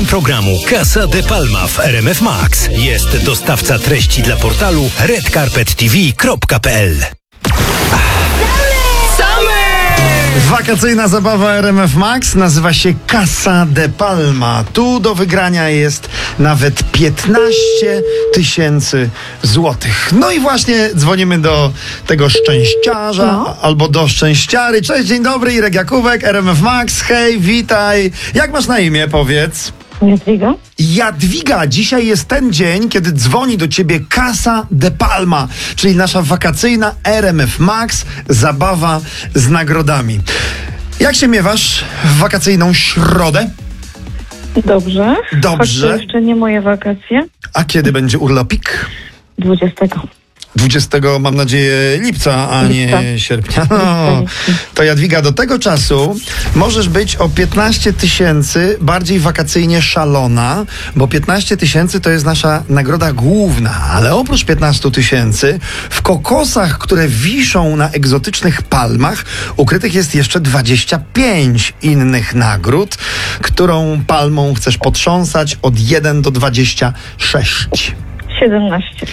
Sponsorem programu Casa de Palma w RMF Max jest dostawca treści dla portalu redcarpettv.pl. Wakacyjna zabawa RMF Max nazywa się Casa de Palma. Tu do wygrania jest nawet 15 000 złotych. No i właśnie dzwonimy do tego szczęściarza albo do szczęściary. Cześć, dzień dobry, Irek Jakubek, RMF Max. Hej, witaj. Jak masz na imię, powiedz? Jadwiga? Jadwiga, dzisiaj jest ten dzień, kiedy dzwoni do ciebie Casa de Palma, czyli nasza wakacyjna RMF Max zabawa z nagrodami. Jak się miewasz w wakacyjną środę? Dobrze. Dobrze. Choć to jeszcze nie moje wakacje. A kiedy będzie urlopik? 20. 20, mam nadzieję, lipca, a nie sierpnia. No, to Jadwiga, do tego czasu możesz być o 15 000 bardziej wakacyjnie szalona, bo 15 000 to jest nasza nagroda główna, ale oprócz 15 000 w kokosach, które wiszą na egzotycznych palmach, ukrytych jest jeszcze 25 innych nagród, którą palmą chcesz potrząsać od 1 do 26. 17.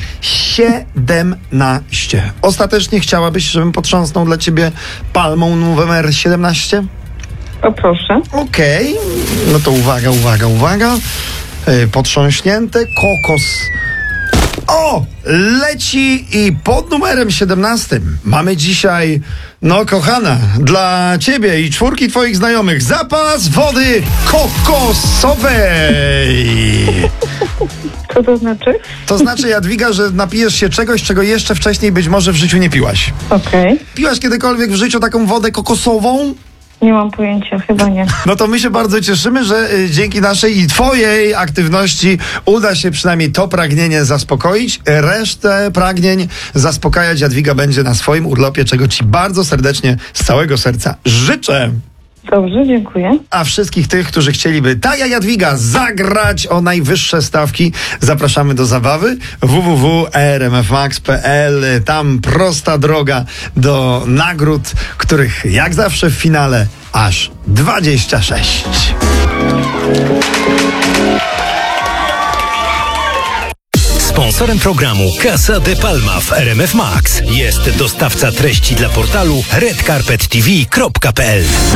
17. Ostatecznie chciałabyś, żebym potrząsnął dla ciebie palmą numer 17? O proszę. Okej. No to uwaga. Potrząśnięte kokos. O! Leci i pod numerem 17 mamy dzisiaj, no kochana, dla ciebie i 4 twoich znajomych zapas wody kokosowej. Co to znaczy? To znaczy, Jadwiga, że napijesz się czegoś, czego jeszcze wcześniej być może w życiu nie piłaś. Okej. Piłaś kiedykolwiek w życiu taką wodę kokosową? Nie mam pojęcia, chyba nie. No to my się bardzo cieszymy, że dzięki naszej i twojej aktywności uda się przynajmniej to pragnienie zaspokoić. Resztę pragnień zaspokajać Jadwiga będzie na swoim urlopie, czego ci bardzo serdecznie z całego serca życzę. Dobrze, dziękuję. A wszystkich tych, którzy chcieliby, tak jak Jadwiga, zagrać o najwyższe stawki, zapraszamy do zabawy www.rmfmax.pl. Tam prosta droga do nagród, których jak zawsze w finale aż 26. Sponsorem programu Casa de Palma w RMF Max jest dostawca treści dla portalu redcarpettv.pl.